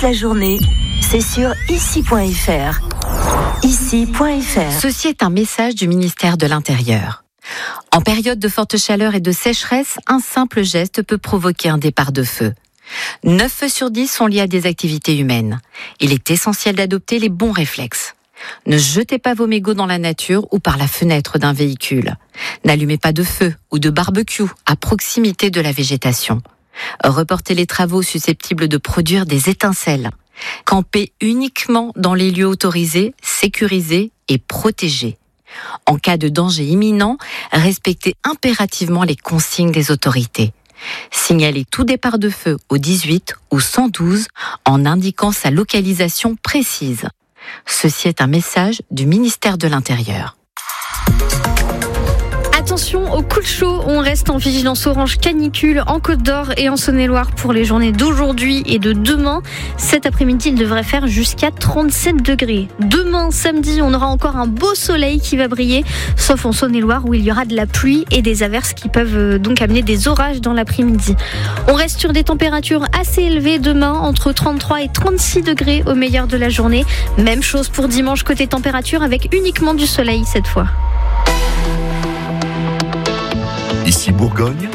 toute la journée, c'est sur ici.fr. Ici.fr. Ceci est un message du ministère de l'Intérieur. En période de forte chaleur et de sécheresse, un simple geste peut provoquer un départ de feu. 9 feux sur 10 sont liés à des activités humaines. Il est essentiel d'adopter les bons réflexes. Ne jetez pas vos mégots dans la nature ou par la fenêtre d'un véhicule. N'allumez pas de feu ou de barbecue à proximité de la végétation. Reportez les travaux susceptibles de produire des étincelles. Campez uniquement dans les lieux autorisés, sécurisés et protégés. En cas de danger imminent, respectez impérativement les consignes des autorités. Signalez tout départ de feu au 18 ou 112 en indiquant sa localisation précise. Ceci est un message du ministère de l'Intérieur. Attention au coup de chaud, on reste en vigilance orange canicule en Côte d'Or et en Saône-et-Loire pour les journées d'aujourd'hui et de demain. Cet après-midi, il devrait faire jusqu'à 37 degrés. Demain, samedi, on aura encore un beau soleil qui va briller, sauf en Saône-et-Loire où il y aura de la pluie et des averses qui peuvent donc amener des orages dans l'après-midi. On reste sur des températures assez élevées demain, entre 33 et 36 degrés au meilleur de la journée. Même chose pour dimanche côté température avec uniquement du soleil cette fois. Ici Bourgogne.